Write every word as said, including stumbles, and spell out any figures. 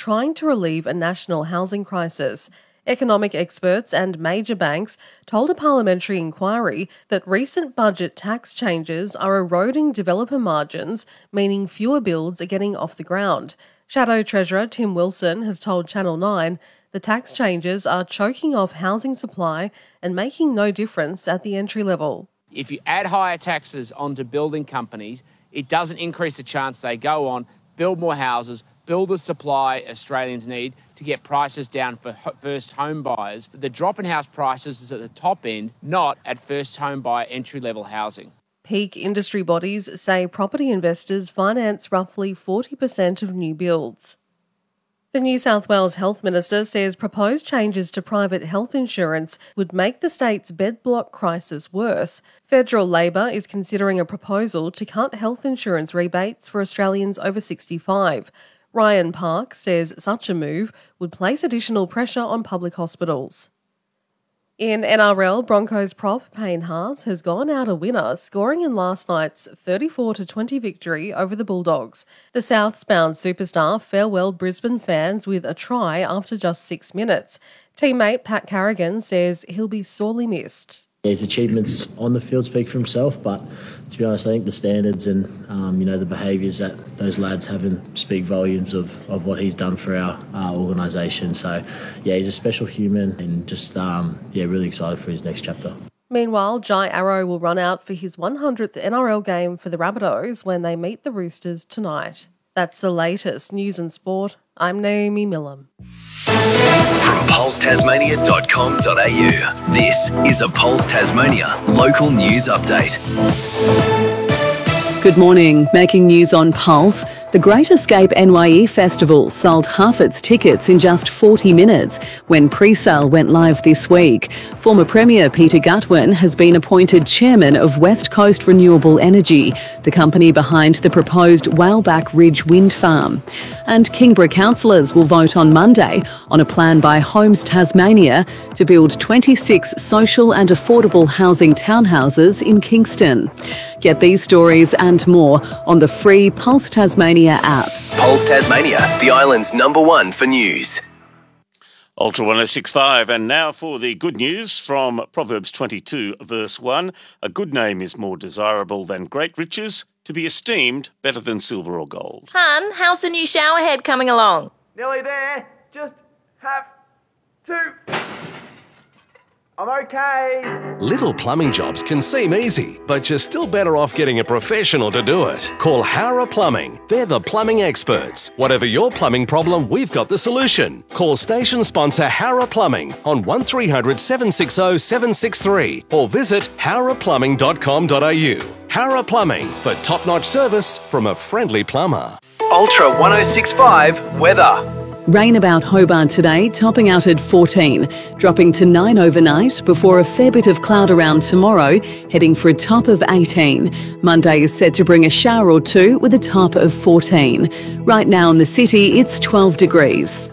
trying to relieve a national housing crisis. Economic experts and major banks told a parliamentary inquiry that recent budget tax changes are eroding developer margins, meaning fewer builds are getting off the ground. Shadow Treasurer Tim Wilson has told Channel nine the tax changes are choking off housing supply and making no difference at the entry level. If you add higher taxes onto building companies, it doesn't increase the chance they go on, build more houses, build the supply Australians need to get prices down for first home buyers. The drop in house prices is at the top end, not at first home buyer entry-level housing. Peak industry bodies say property investors finance roughly forty percent of new builds. The New South Wales Health Minister says proposed changes to private health insurance would make the state's bed block crisis worse. Federal Labor is considering a proposal to cut health insurance rebates for Australians over sixty-five. Ryan Park says such a move would place additional pressure on public hospitals. In N R L, Broncos prop Payne Haas has gone out a winner, scoring in last night's thirty-four to twenty victory over the Bulldogs. The Southbound superstar farewelled Brisbane fans with a try after just six minutes. Teammate Pat Carrigan says he'll be sorely missed. His achievements on the field speak for himself, but to be honest, I think the standards and um, you know the behaviours that those lads have in speak volumes of, of what he's done for our, our organisation. So, yeah, he's a special human and just um, yeah, really excited for his next chapter. Meanwhile, Jai Arrow will run out for his one hundredth N R L game for the Rabbitohs when they meet the Roosters tonight. That's the latest news and sport. I'm Naomi Millam. From Pulse Tasmania dot com dot a u, this is a Pulse Tasmania local news update. Good morning. Making news on Pulse. The Great Escape N Y E Festival sold half its tickets in just forty minutes when pre-sale went live this week. Former Premier Peter Gutwein has been appointed chairman of West Coast Renewable Energy, the company behind the proposed Whaleback Ridge wind farm. And Kingborough councillors will vote on Monday on a plan by Homes Tasmania to build twenty-six social and affordable housing townhouses in Kingston. Get these stories and more on the free Pulse Tasmania app. Pulse Tasmania, the island's number one for news. Ultra one oh six point five, and now for the good news from Proverbs twenty-two, verse one. A good name is more desirable than great riches, to be esteemed better than silver or gold. Hun, how's the new shower head coming along? Nearly there. Just have to... I'm okay. Little plumbing jobs can seem easy, but you're still better off getting a professional to do it. Call Hara Plumbing. They're the plumbing experts. Whatever your plumbing problem, we've got the solution. Call station sponsor Hara Plumbing on one three hundred, seven six zero, seven six three or visit hara plumbing dot com dot a u. Hara Plumbing, for top-notch service from a friendly plumber. Ultra one oh six point five weather. Rain about Hobart today, topping out at fourteen, dropping to nine overnight before a fair bit of cloud around tomorrow, heading for a top of eighteen. Monday is set to bring a shower or two with a top of fourteen. Right now in the city, it's twelve degrees.